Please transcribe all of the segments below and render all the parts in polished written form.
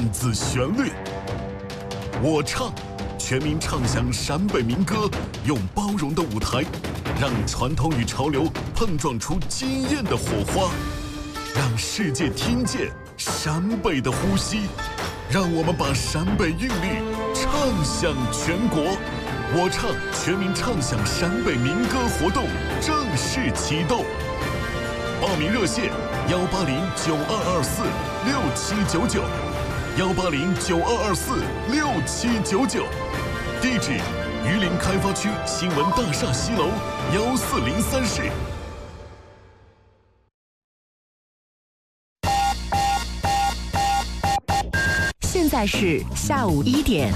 子旋律。我唱，全民唱响陕北民歌，用包容的舞台，让传统与潮流碰撞出惊艳的火花，让世界听见陕北的呼吸。让我们把陕北韵律唱响全国。我唱全民唱响陕北民歌活动正式启动，报名热线18092246799，18092246799，地址榆林开发区新闻大厦西楼1403室。 现在是下午1点。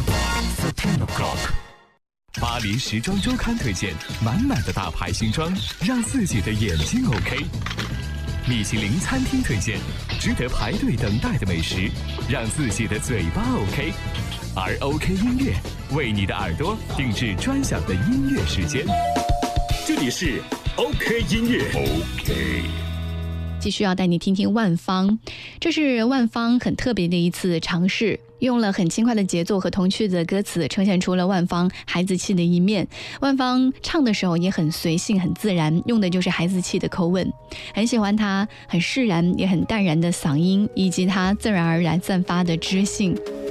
巴黎时装周刊推荐满满的大牌新装，让自己的眼睛 OK。米其林餐厅推荐值得排队等待的美食，让自己的嘴巴 OK。而 OK 音乐为你的耳朵定制专享的音乐时间。这里是 OK 音乐 OK。 继续要带你听听万芳，这是万芳很特别的一次尝试，用了很轻快的节奏和童趣的歌词，呈现出了万芳孩子气的一面。万芳唱的时候也很随性很自然，用的就是孩子气的口吻，很喜欢她很释然也很淡然的嗓音，以及她自然而然散发的知性。